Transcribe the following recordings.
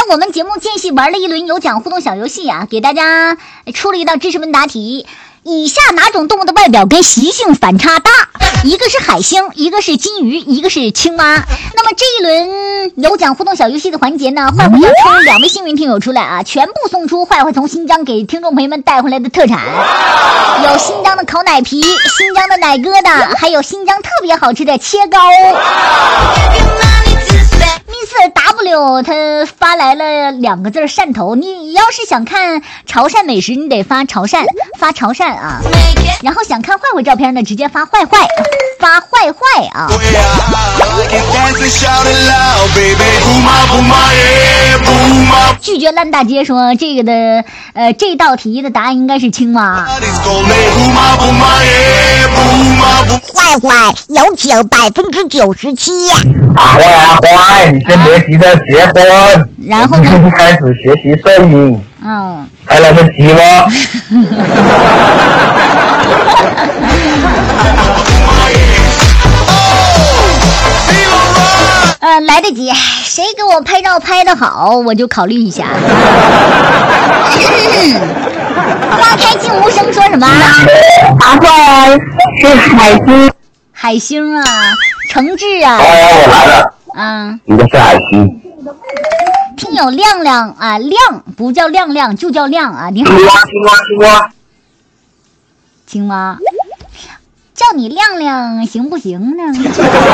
我们节目间隙玩了一轮有奖互动小游戏啊，给大家出了一道知识问答题。以下哪种动物的外表跟习性反差大？一个是海星，一个是金鱼，一个是青蛙。那么这一轮有奖互动小游戏的环节呢，坏坏要抽2位幸运听友出来啊，全部送出坏坏从新疆给听众朋友们带回来的特产，有新疆的烤奶皮，新疆的奶疙瘩，还有新疆特别好吃的切糕。Mr. W 他发来了2个字汕头，你要是想看潮汕美食，你得发潮汕啊。然后想看坏坏照片呢，直接发坏坏啊。拒绝烂大街说这个的这道题的答案应该是青蛙。 坏坏有请97%。 坏，你先别急着结婚， 然后呢？ 开始学习摄影。还来得及吗？ 来得及，谁给我拍照拍得好，我就考虑一下。花开尽无声说什么？ 坏坏是海星。 海星啊，诚挚啊。 我来了。应该是海星。 听友亮亮啊，亮不叫亮亮就叫亮啊，你好。青蛙，叫你亮亮行不行呢？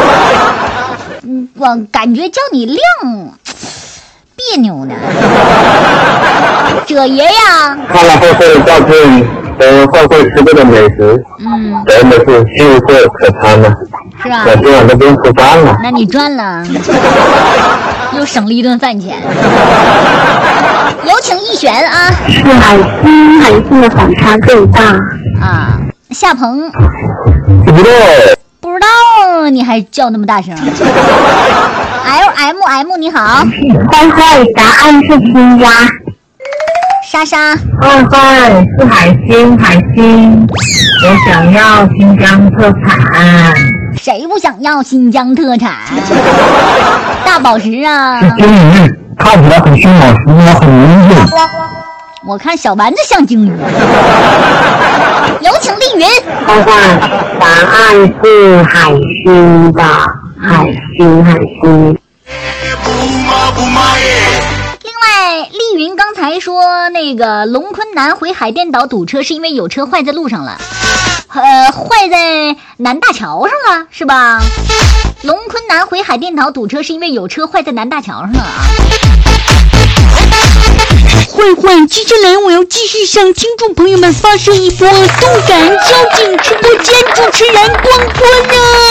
我感觉叫你亮别扭呢。者爷呀， 看了后会照片和后会吃过的美食，真的是秀色可餐了。 是吧？ 我今晚都不用吃饭了。 那你赚了，又省了一顿饭钱。有请一选啊！ 是海星的反差最大啊！夏鹏， 不知道你还叫那么大声。LMM 你好， 坏坏答案是青蛙。 莎莎， 坏坏是海星，我想要新疆特产。 谁不想要新疆特产？大宝石啊！ 是鲸鱼，看起来很凶猛，实际上很明显。 我看小丸子像鲸鱼。有请丽云。 坏坏答案是海星的，海星。 另外，丽云刚才说那个龙昆南回海淀岛堵车是因为有车坏在路上了。坏在南大桥上了，是吧？龙昆南回海淀岛堵车是因为有车坏在南大桥上了啊！坏，接下来我要继续向听众朋友们发射一波动感交警直播间主持人光棍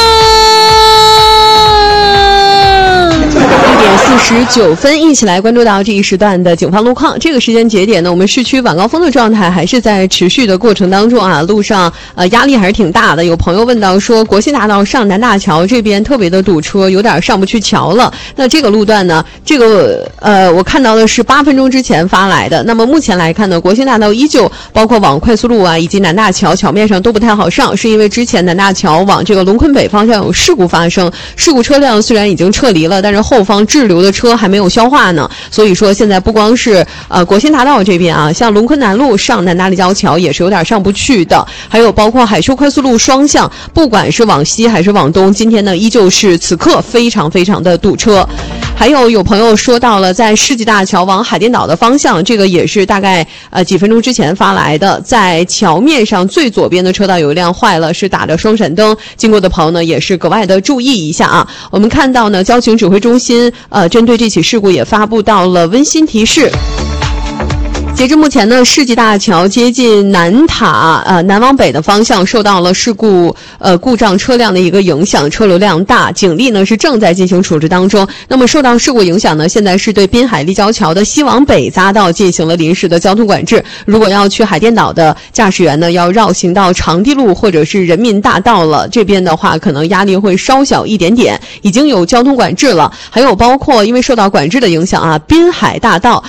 1:49分，一起来关注到这一时段的警方路况。这个时间节点呢，我们市区晚高峰的状态还是在持续的过程当中啊，路上压力还是挺大的。有朋友问到说，国信大道上南大桥这边特别的堵车，有点上不去桥了。那这个路段呢，我看到的是8分钟之前发来的。那么目前来看呢，国信大道依旧包括往快速路啊以及南大桥桥面上都不太好上，是因为之前南大桥往这个龙昆北方向有事故发生，事故车辆虽然已经撤离了，但是后方滞留的车还没有消化呢。所以说现在不光是国信大道这边啊，像龙昆南路上南大立交桥也是有点上不去的，还有包括海修快速路双向，不管是往西还是往东，今天呢依旧是此刻非常非常的堵车。还有朋友说到了在世纪大桥往海淀岛的方向，这个也是大概几分钟之前发来的，在桥面上最左边的车道有一辆坏了，是打着双闪灯，经过的朋友呢也是格外的注意一下啊。我们看到呢，交警指挥中心针对这起事故也发布到了温馨提示。截至目前呢，世纪大桥接近南塔南往北的方向受到了事故故障车辆的一个影响，车流量大，警力呢是正在进行处置当中。那么受到事故影响呢，现在是对滨海立交桥的西往北匝道进行了临时的交通管制。如果要去海淀岛的驾驶员呢，要绕行到长堤路或者是人民大道了，这边的话可能压力会稍小一点点，已经有交通管制了。还有包括因为受到管制的影响啊，滨海大道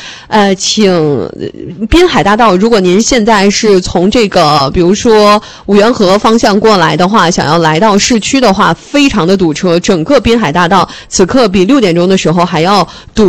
滨海大道，如果您现在是从这个比如说五缘河方向过来的话，想要来到市区的话，非常的堵车，整个滨海大道此刻比6点钟的时候还要堵。